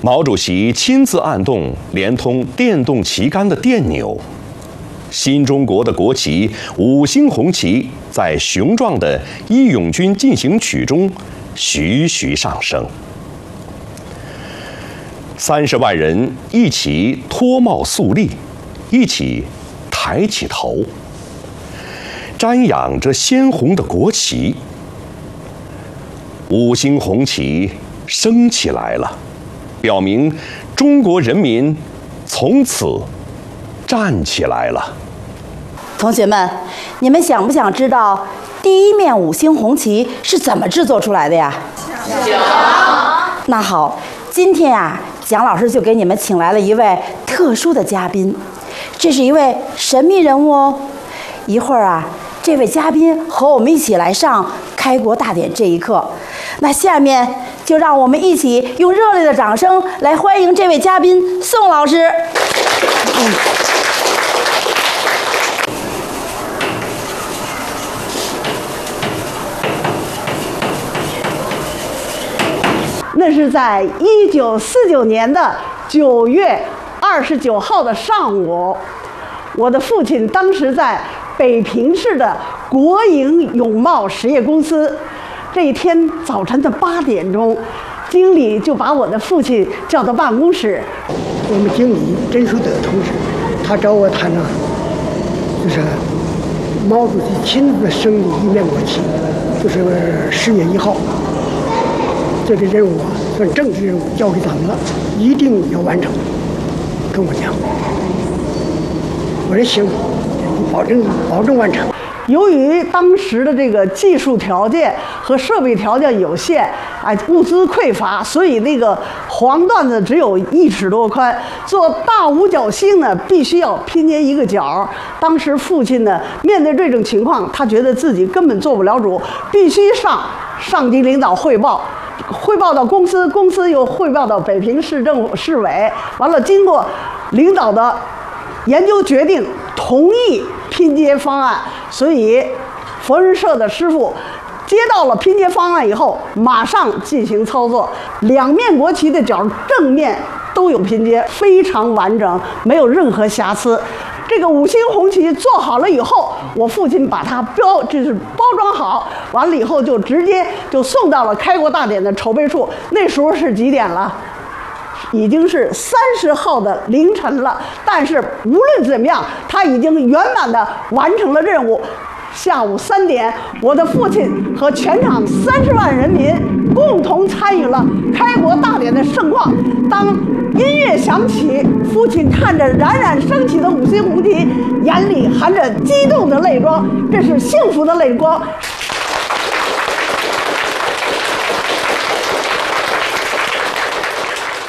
毛主席亲自按动连通电动旗杆的电钮，新中国的国旗五星红旗在雄壮的《义勇军进行曲》中徐徐上升。30万人一起脱帽肃立，一起抬起头，瞻仰着鲜红的国旗。五星红旗升起来了，表明中国人民从此站起来了。 同学们，你们想不想知道第一面五星红旗是怎么制作出来的呀？想。那好，今天啊，蒋老师就给你们请来了一位特殊的嘉宾，这是一位神秘人物哦。一会儿啊，这位嘉宾和我们一起来上开国大典这一课。那下面就让我们一起用热烈的掌声来欢迎这位嘉宾宋老师。 那是在1949年的9月29号的上午，我的父亲当时在北平市的国营永茂实业公司。这一天早晨的8点钟，经理就把我的父亲叫到办公室。 我们经理甄书德同志，他找我谈就是毛主席亲自升立一面国旗，就是10月1号。这个任务啊，算政治任务，交给咱们了，一定要完成。跟我讲，我说行，保证完成。 由于当时的这个技术条件和设备条件有限，物资匮乏，所以那个黄段子只有1尺多宽，做大五角星呢，必须要拼接一个角。当时父亲呢，面对这种情况，他觉得自己根本做不了主，必须向上级领导汇报。汇报到公司，公司又汇报到北平市政府市委，完了经过领导的研究决定，同意拼接方案。所以缝纫社的师傅接到了拼接方案以后，马上进行操作。2面国旗的角正面都有拼接，非常完整，没有任何瑕疵。这个五星红旗做好了以后，我父亲把它就是包装好，完了以后就直接就送到了开国大典的筹备处。那时候是几点了？已经是30号的凌晨了。但是无论怎么样，他已经圆满的完成了任务。下午3点，我的父亲和全场30万人民共同参与了开国大典的盛况。当音乐响起，父亲看着冉冉升起的五星红旗，眼里含着激动的泪光，这是幸福的泪光。